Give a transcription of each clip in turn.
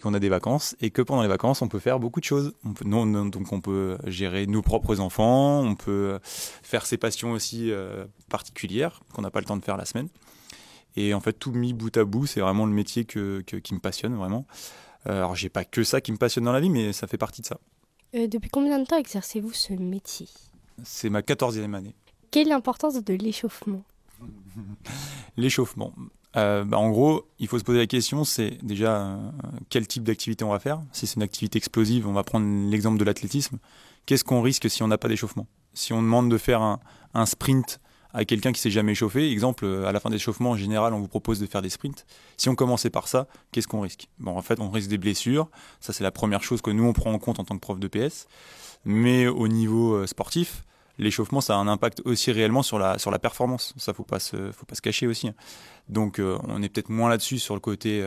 qu'on a des vacances et que pendant les vacances, on peut faire beaucoup de choses. Donc on peut gérer nos propres enfants, on peut faire ses passions aussi particulières qu'on n'a pas le temps de faire la semaine. Et en fait, tout mis bout à bout, c'est vraiment le métier qui me passionne vraiment. Alors, j'ai pas que ça qui me passionne dans la vie, mais ça fait partie de ça. Depuis combien de temps exercez-vous ce métier ? C'est ma 14e année. Quelle est l'importance de l'échauffement ? L'échauffement. En gros, il faut se poser la question, c'est déjà quel type d'activité on va faire. Si c'est une activité explosive, on va prendre l'exemple de l'athlétisme. Qu'est-ce qu'on risque si on n'a pas d'échauffement ? Si on demande de faire un sprint à quelqu'un qui s'est jamais échauffé, exemple, à la fin d'échauffement, en général, on vous propose de faire des sprints. Si on commençait par ça, qu'est-ce qu'on risque ? En fait, on risque des blessures. Ça, c'est la première chose que nous, on prend en compte en tant que prof de PS. Mais au niveau sportif, l'échauffement, ça a un impact aussi réellement sur la performance. Ça, faut pas se cacher aussi. Donc, on est peut-être moins là-dessus sur le côté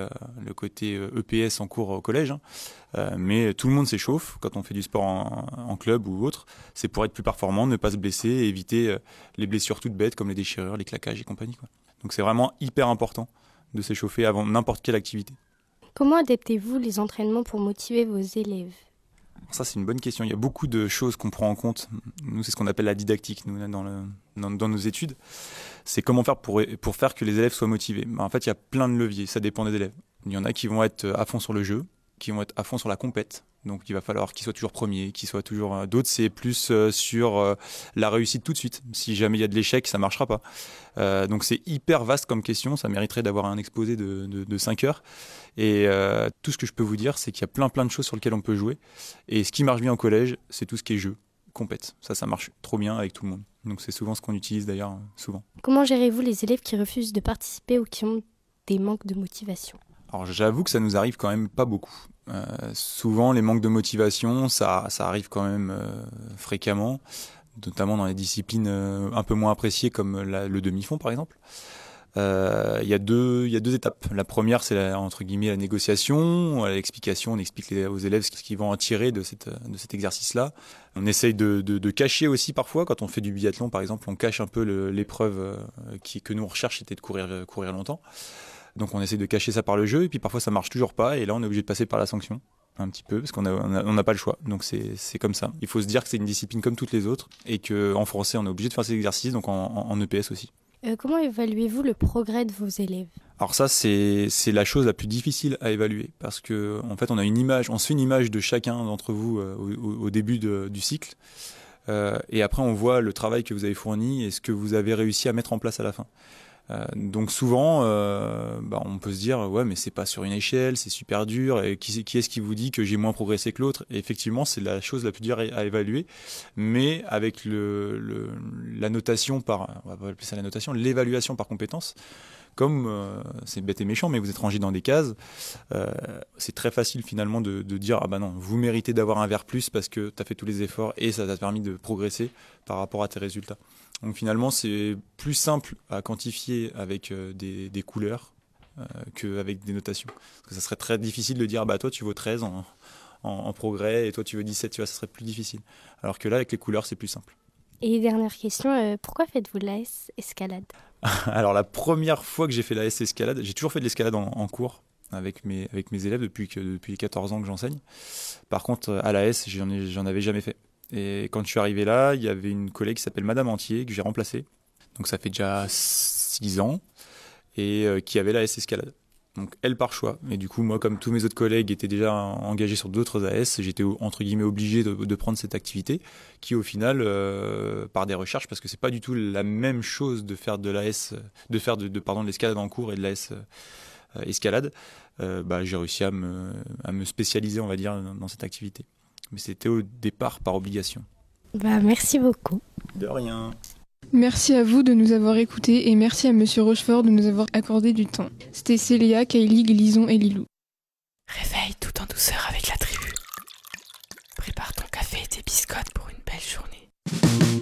EPS en cours au collège. Mais tout le monde s'échauffe quand on fait du sport en club ou autre. C'est pour être plus performant, ne pas se blesser et éviter les blessures toutes bêtes comme les déchirures, les claquages et compagnie, quoi. Donc, c'est vraiment hyper important de s'échauffer avant n'importe quelle activité. Comment adaptez-vous les entraînements pour motiver vos élèves ? Ça, c'est une bonne question. Il y a beaucoup de choses qu'on prend en compte. Nous, c'est ce qu'on appelle la didactique, nous, dans nos études. C'est comment faire pour faire que les élèves soient motivés. En fait, il y a plein de leviers. Ça dépend des élèves. Il y en a qui vont être à fond sur le jeu, qui vont être à fond sur la compète. Donc, il va falloir qu'ils soient toujours premiers, qu'ils soient toujours... D'autres, c'est plus sur la réussite tout de suite. Si jamais il y a de l'échec, ça ne marchera pas. Donc, c'est hyper vaste comme question. Ça mériterait d'avoir un exposé de 5 heures. Et tout ce que je peux vous dire, c'est qu'il y a plein de choses sur lesquelles on peut jouer. Et ce qui marche bien au collège, c'est tout ce qui est jeu, compète. Ça marche trop bien avec tout le monde. Donc, c'est souvent ce qu'on utilise d'ailleurs, souvent. Comment gérez-vous les élèves qui refusent de participer ou qui ont des manques de motivation ? Alors, j'avoue que ça nous arrive quand même pas beaucoup. Souvent, les manques de motivation, ça arrive quand même fréquemment, notamment dans les disciplines un peu moins appréciées comme le demi-fond, par exemple. Il y a deux étapes. La première, c'est entre guillemets la négociation, l'explication. On explique aux élèves ce qu'ils vont en tirer de cet exercice-là. On essaye de cacher aussi parfois, quand on fait du biathlon, par exemple, on cache un peu l'épreuve que nous on recherche, c'était de courir longtemps. Donc on essaie de cacher ça par le jeu, et puis parfois ça marche toujours pas, et là on est obligé de passer par la sanction, un petit peu, parce qu'on n'a pas le choix. Donc c'est comme ça. Il faut se dire que c'est une discipline comme toutes les autres, et qu'en français on est obligé de faire ces exercices, donc en EPS aussi. Comment évaluez-vous le progrès de vos élèves ? Alors ça, c'est la chose la plus difficile à évaluer, parce que en fait on se fait une image de chacun d'entre vous au début du cycle, et après on voit le travail que vous avez fourni et ce que vous avez réussi à mettre en place à la fin. Donc souvent, on peut se dire ouais, mais c'est pas sur une échelle, c'est super dur. Et qui est-ce qui vous dit que j'ai moins progressé que l'autre ? Et effectivement, c'est la chose la plus dure à évaluer. Mais avec la notation on va pas appeler ça la notation, l'évaluation par compétence. Comme c'est bête et méchant, mais vous êtes rangé dans des cases, c'est très facile finalement de dire ah bah non, vous méritez d'avoir un vert plus parce que tu as fait tous les efforts et ça t'a permis de progresser par rapport à tes résultats. Donc finalement, c'est plus simple à quantifier avec des couleurs qu'avec des notations. Parce que ça serait très difficile de dire bah toi tu vaux 13 en progrès et toi tu veux 17, tu vois, ça serait plus difficile. Alors que là, avec les couleurs, c'est plus simple. Et dernière question, pourquoi faites-vous l'AS escalade ? Alors la première fois que j'ai fait l'AS escalade, j'ai toujours fait de l'escalade en cours avec mes élèves depuis les 14 ans que j'enseigne. Par contre, à l'AS, j'en avais jamais fait. Et quand je suis arrivé là, il y avait une collègue qui s'appelle Madame Antier, que j'ai remplacée. Donc ça fait déjà 6 ans, et qui avait l'AS escalade. Donc elle par choix. Et du coup, moi, comme tous mes autres collègues étaient déjà engagés sur d'autres AS, j'étais entre guillemets obligé de prendre cette activité, qui au final, par des recherches, parce que c'est pas du tout la même chose de faire de l'AS, de l'escalade en cours et de l'AS escalade. J'ai réussi à me spécialiser, on va dire, dans cette activité. Mais c'était au départ par obligation. Merci beaucoup. De rien. Merci à vous de nous avoir écoutés et merci à Monsieur Rochefort de nous avoir accordé du temps. C'était Célia, Kylie, Lison et Lilou. Réveille tout en douceur avec la tribu. Prépare ton café et tes biscottes pour une belle journée.